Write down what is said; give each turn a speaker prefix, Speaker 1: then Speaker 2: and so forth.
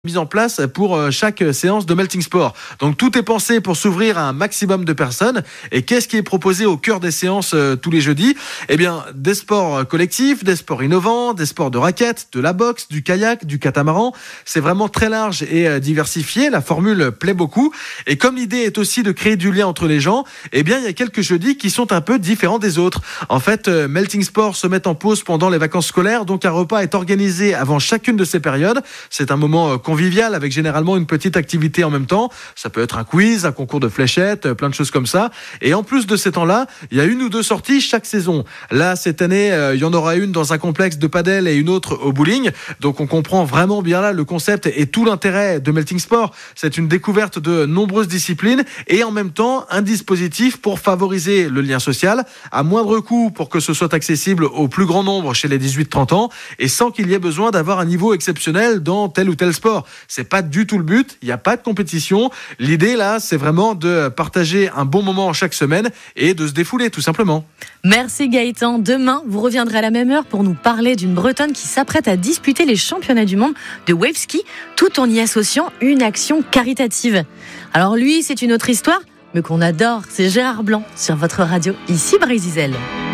Speaker 1: mise en place pour chaque séance de Melting Sport. Donc tout est pensé pour s'ouvrir à un maximum de personnes. Et qu'est-ce qui est proposé au cœur des séances tous les jeudis ? Eh bien, des sports collectifs, des sports innovants, des sports de raquettes, de la boxe, du kayak, du catamaran. C'est vraiment très large et diversifié. La formule plaît beaucoup. Et comme l'idée est aussi de créer du lien entre les gens, eh bien, il y a quelques jeudis qui sont un peu différents des autres. En fait, Melting Sport se met en pause pendant les vacances scolaires. Donc un repas est organisé avant chacune de ces périodes. C'est un moment convivial avec généralement une petite activité en même temps. Ça peut être un quiz, un concours de fléchettes, plein de choses comme ça. Et en plus de ces temps-là, il y a une ou deux sorties chaque saison. Là, cette année, il y en aura une dans un complexe de padel et une autre au bowling. Donc on comprend vraiment bien là le concept et tout l'intérêt de Melting Sport. C'est une découverte de nombreuses disciplines et en même temps un dispositif pour favoriser le lien social à moindre coût pour que ce soit accessible au plus grand nombre chez les 18-30 ans et sans qu'il y ait besoin d'avoir un niveau exceptionnel dans tel ou tel sport. C'est pas du tout le but, il n'y a pas de compétition. L'idée là, c'est vraiment de partager un bon moment chaque semaine et de se défouler tout simplement.
Speaker 2: Merci Gaëtan. Demain, vous reviendrez à la même heure pour nous parler d'une Bretonne qui s'apprête à disputer les championnats du monde de wave ski tout en y associant une action caritative. Alors lui, c'est une autre histoire, mais qu'on adore, c'est Gérard Blanc sur votre radio, ici Brésil.